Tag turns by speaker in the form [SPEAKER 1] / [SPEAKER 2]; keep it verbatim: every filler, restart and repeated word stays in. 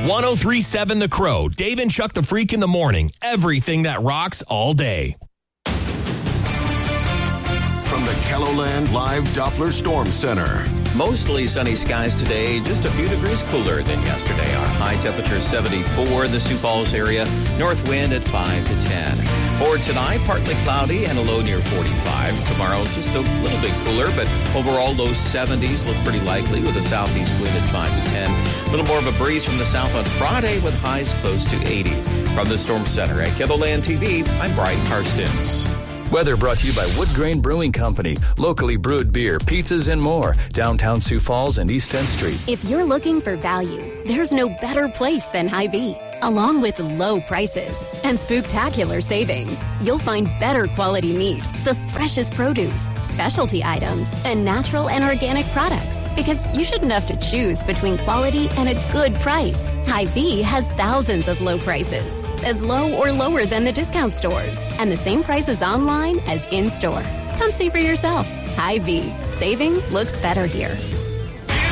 [SPEAKER 1] one oh three point seven The Crow. Dave and Chuck the Freak in the morning. Everything that rocks all day.
[SPEAKER 2] From the KELOLAND Live Doppler Storm Center.
[SPEAKER 3] Mostly sunny skies today, just a few degrees cooler than yesterday. Our high temperature seventy-four in the Sioux Falls area, north wind at five to ten. For tonight, partly cloudy and a low near forty-five. Tomorrow, just a little bit cooler, but overall low seventies look pretty likely with a southeast wind at five to ten. A little more of a breeze from the south on Friday with highs close to eighty. From the Storm Center at KELOLAND T V, I'm Brian Karstens.
[SPEAKER 4] Weather brought to you by Wood Grain Brewing Company. Locally brewed beer, pizzas, and more. Downtown Sioux Falls and East tenth Street.
[SPEAKER 5] If you're looking for value, there's no better place than Hy-Vee. Along with low prices and spooktacular savings, you'll find better quality meat, the freshest produce, specialty items, and natural and organic products. Because you shouldn't have to choose between quality and a good price. Hy-Vee has thousands of low prices, as low or lower than the discount stores, and the same prices online as in-store. Come see for yourself. Hy-Vee. Saving looks better here.